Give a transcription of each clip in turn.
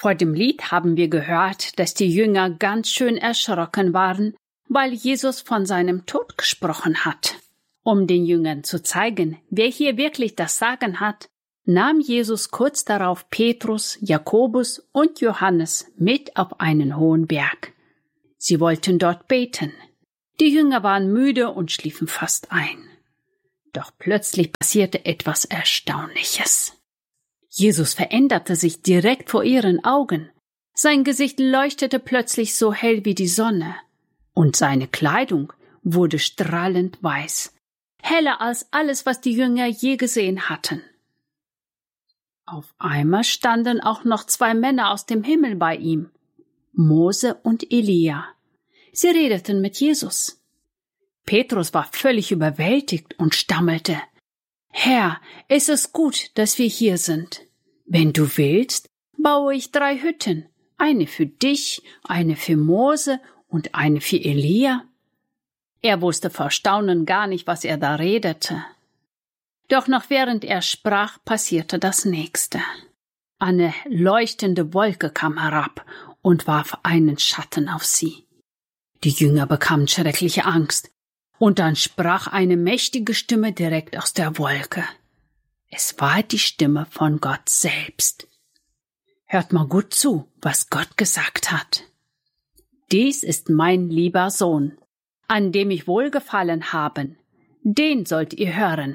Vor dem Lied haben wir gehört, dass die Jünger ganz schön erschrocken waren, weil Jesus von seinem Tod gesprochen hat. Um den Jüngern zu zeigen, wer hier wirklich das Sagen hat, nahm Jesus kurz darauf Petrus, Jakobus und Johannes mit auf einen hohen Berg. Sie wollten dort beten. Die Jünger waren müde und schliefen fast ein. Doch plötzlich passierte etwas Erstaunliches. Jesus veränderte sich direkt vor ihren Augen. Sein Gesicht leuchtete plötzlich so hell wie die Sonne. Und seine Kleidung wurde strahlend weiß, heller als alles, was die Jünger je gesehen hatten. Auf einmal standen auch noch 2 Männer aus dem Himmel bei ihm, Mose und Elia. Sie redeten mit Jesus. Petrus war völlig überwältigt und stammelte: »Herr, es ist gut, dass wir hier sind. Wenn du willst, baue ich 3 Hütten, eine für dich, eine für Mose und eine für Elia.« Er wusste vor Staunen gar nicht, was er da redete. Doch noch während er sprach, passierte das Nächste. Eine leuchtende Wolke kam herab und warf einen Schatten auf sie. Die Jünger bekamen schreckliche Angst, und dann sprach eine mächtige Stimme direkt aus der Wolke. Es war die Stimme von Gott selbst. Hört mal gut zu, was Gott gesagt hat. »Dies ist mein lieber Sohn, an dem ich wohlgefallen habe. Den sollt ihr hören.«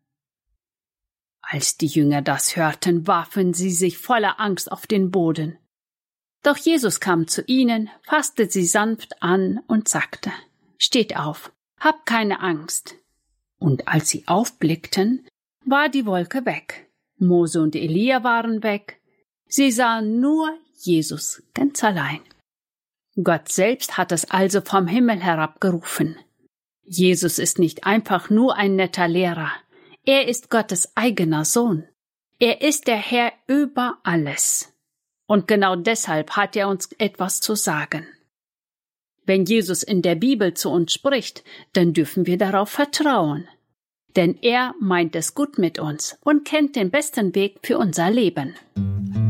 Als die Jünger das hörten, warfen sie sich voller Angst auf den Boden. Doch Jesus kam zu ihnen, fasste sie sanft an und sagte: »Steht auf, habt keine Angst.« Und als sie aufblickten, war die Wolke weg. Mose und Elia waren weg. Sie sahen nur Jesus ganz allein. Gott selbst hat es also vom Himmel herabgerufen. Jesus ist nicht einfach nur ein netter Lehrer. Er ist Gottes eigener Sohn. Er ist der Herr über alles. Und genau deshalb hat er uns etwas zu sagen. Wenn Jesus in der Bibel zu uns spricht, dann dürfen wir darauf vertrauen. Denn er meint es gut mit uns und kennt den besten Weg für unser Leben.